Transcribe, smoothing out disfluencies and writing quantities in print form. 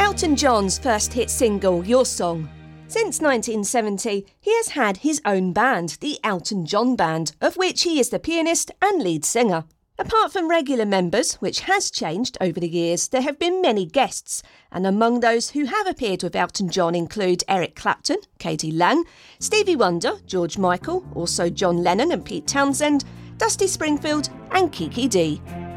Elton John's first hit single, Your Song. Since 1970, he has had his own band, the Elton John Band, of which he is the pianist and lead singer. Apart from regular members, which has changed over the years, there have been many guests, and among those who have appeared with Elton John include Eric Clapton, K.D. Lang, Stevie Wonder, George Michael, also John Lennon and Pete Townsend, Dusty Springfield and Kiki Dee.